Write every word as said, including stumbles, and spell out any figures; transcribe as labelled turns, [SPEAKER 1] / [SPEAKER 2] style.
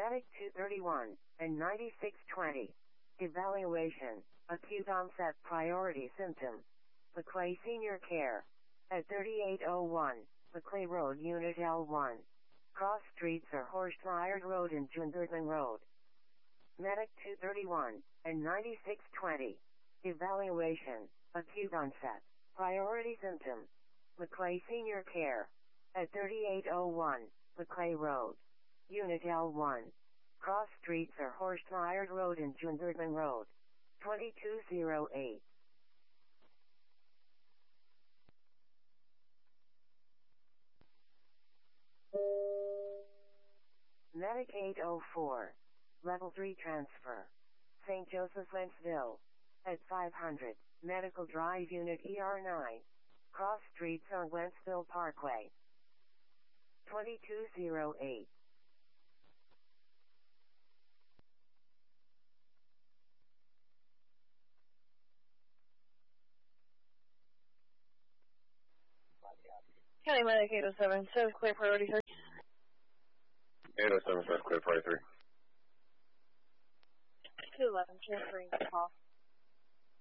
[SPEAKER 1] Medic two thirty-one and ninety-six twenty. Evaluation. Acute onset priority symptom. Maclay Senior Care. At thirty-eight oh one, Maclay Road, Unit L one. Cross streets are Horstmeyer Road and Junderton Road. Medic two thirty-one and ninety-six twenty. Evaluation. Acute onset. Priority symptom. Maclay Senior Care. At thirty-eight oh one, Maclay Road. Unit L one. Cross streets are Horstmeyer Road and Junderton Road. twenty-two oh eight. Medic eight oh four. Level three transfer. Saint Joseph, Wentzville. At five hundred, Medical Drive, Unit E R nine. Cross streets on Wentzville Parkway. twenty-two oh eight.
[SPEAKER 2] County Medic eight oh seven, says clear priority three.
[SPEAKER 3] eight oh seven says clear priority three.
[SPEAKER 2] two eleven, transferring the call.